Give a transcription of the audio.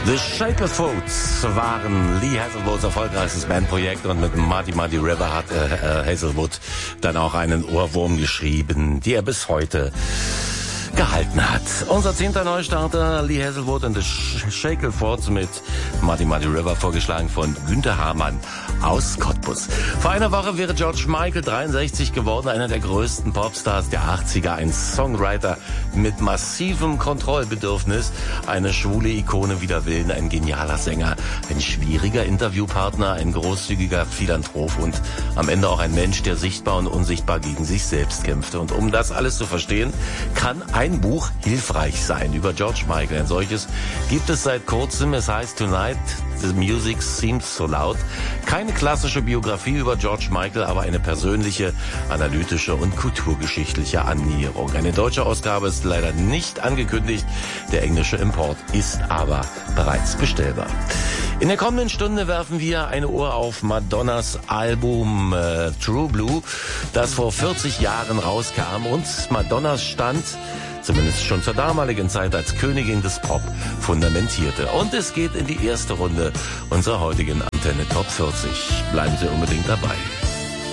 The Shacklefoots waren Lee Hazlewoods erfolgreichstes Bandprojekt und mit Muddy Muddy River hat Hazlewood dann auch einen Ohrwurm geschrieben, die er bis heute gehalten hat. Unser 10. Neustarter, Lee Hazlewood und The Shacklefoots mit Muddy Muddy River, vorgeschlagen von Günther Hamann aus Cottbus. Vor einer Woche wäre George Michael 63 geworden, einer der größten Popstars der 80er, ein Songwriter mit massivem Kontrollbedürfnis, eine schwule Ikone wider Willen, ein genialer Sänger, ein schwieriger Interviewpartner, ein großzügiger Philanthrop und am Ende auch ein Mensch, der sichtbar und unsichtbar gegen sich selbst kämpfte. Und um das alles zu verstehen, kann ein Buch hilfreich sein über George Michael. Ein solches gibt es seit kurzem. Es heißt Tonight the Music Seems So Loud. Keine klassische Biografie über George Michael, aber eine persönliche, analytische und kulturgeschichtliche Annäherung. Eine deutsche Ausgabe ist leider nicht angekündigt. Der englische Import ist aber bereits bestellbar. In der kommenden Stunde werfen wir eine Ohr auf Madonnas Album True Blue, das vor 40 Jahren rauskam und Madonnas Stand, zumindest schon zur damaligen Zeit, als Königin des Pop fundamentierte. Und es geht in die erste Runde unserer heutigen Antenne Top 40. Bleiben Sie unbedingt dabei.